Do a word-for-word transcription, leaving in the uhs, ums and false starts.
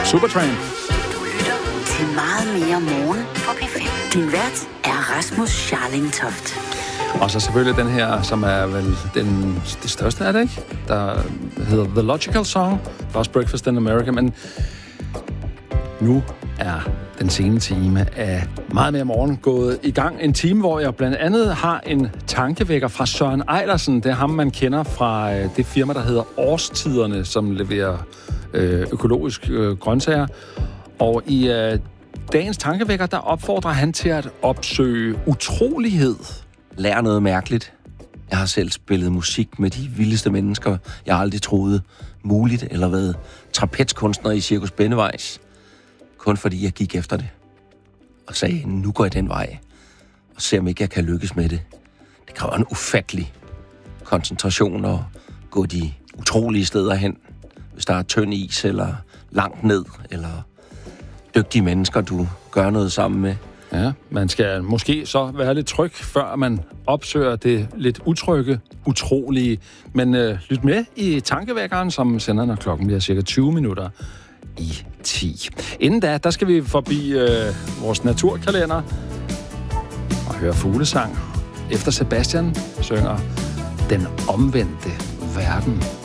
Supertramp. Du lytter til Meget Mere Morgen på P fem. Din vært er Rasmus Scharling Toft. Og så selvfølgelig den her, som er vel den, det største, er det ikke? Der hedder The Logical Song. Lost Breakfast in America. Men nu er den sene time af Meget Mere Morgen gået i gang. En time, hvor jeg blandt andet har en tankevækker fra Søren Eilersen. Det er ham, man kender fra det firma, der hedder Årstiderne, som leverer øh, økologisk øh, grøntsager. Og i øh, dagens tankevækker, der opfordrer han til at opsøge utrolighed. Lær noget mærkeligt. Jeg har selv spillet musik med de vildeste mennesker, jeg aldrig troede muligt, eller været trapezkunstner i Cirkus Bennevejs. Kun fordi jeg gik efter det. Og sagde, nu går jeg den vej. Og ser om ikke jeg kan lykkes med det. Det kræver en ufattelig koncentration at gå de utrolige steder hen. Hvis der er tynd is, eller langt ned, eller dygtige mennesker, du gør noget sammen med. Ja, man skal måske så være lidt tryg, før man opsøger det lidt utrygge, utrolige. Men øh, lyt med i tankevækkeren, som sender, når klokken bliver cirka tyve minutter i ti. Inden da, der skal vi forbi øh, vores naturkalender og høre fuglesang. Efter Sebastian synger Den omvendte verden.